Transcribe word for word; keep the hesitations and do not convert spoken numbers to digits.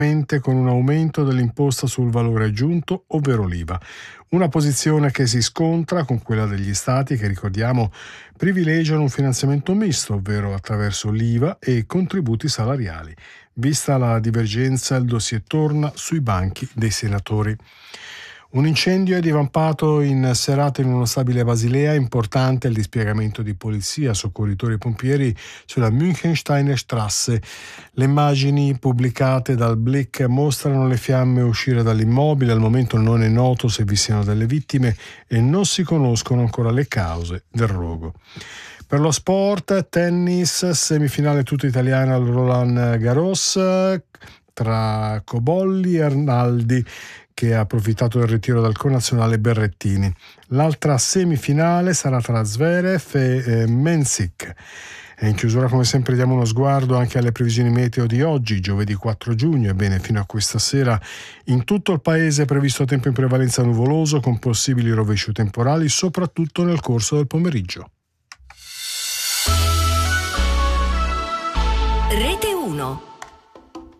con un aumento dell'imposta sul valore aggiunto, ovvero l'I V A. Una posizione che si scontra con quella degli Stati che, ricordiamo, privilegiano un finanziamento misto, ovvero attraverso l'I V A e contributi salariali. Vista la divergenza, il dossier torna sui banchi dei senatori. Un incendio è divampato in serata in uno stabile a Basilea, importante il dispiegamento di polizia, soccorritori e pompieri sulla Münchensteiner Strasse. Le immagini pubblicate dal Blick mostrano le fiamme uscire dall'immobile, al momento non è noto se vi siano delle vittime e non si conoscono ancora le cause del rogo. Per lo sport, tennis, semifinale tutta italiana al Roland Garros tra Cobolli e Arnaldi, che ha approfittato del ritiro dal connazionale Berrettini. L'altra semifinale sarà tra Zverev e eh, Mensik. E in chiusura, come sempre, diamo uno sguardo anche alle previsioni meteo di oggi, giovedì quattro giugno. Ebbene, fino a questa sera in tutto il paese è previsto tempo in prevalenza nuvoloso con possibili rovesci temporali, soprattutto nel corso del pomeriggio. Rete uno.